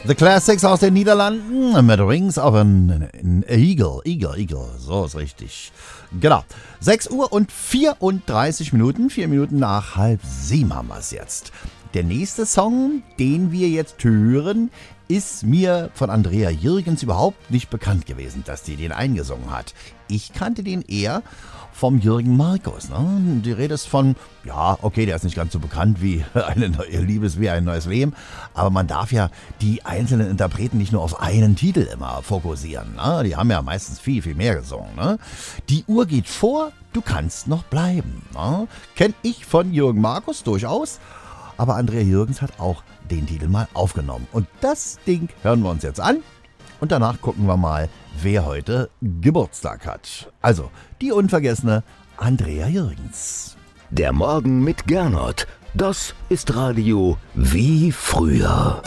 The Classics aus den Niederlanden mit Wings of an Eagle. So ist richtig. Genau. 6 Uhr und 34 Minuten. 4 Minuten nach 6:30 haben wir es jetzt. Der nächste Song, den wir jetzt hören, ist mir von Andrea Jürgens überhaupt nicht bekannt gewesen, dass die den eingesungen hat. Ich kannte den eher vom Jürgen Markus. Ne? Die Rede ist von, ja, okay, der ist nicht ganz so bekannt wie eine neue Liebes wie ein neues Leben, aber man darf ja die einzelnen Interpreten nicht nur auf einen Titel immer fokussieren. Ne? Die haben ja meistens viel, viel mehr gesungen. Ne? Die Uhr geht vor, du kannst noch bleiben. Ne? Kenn ich von Jürgen Markus durchaus, aber Andrea Jürgens hat auch den Titel mal aufgenommen. Und das Ding hören wir uns jetzt an. Und danach gucken wir mal, wer heute Geburtstag hat. Also, die unvergessene Andrea Jürgens. Der Morgen mit Gernot. Das ist Radio wie früher.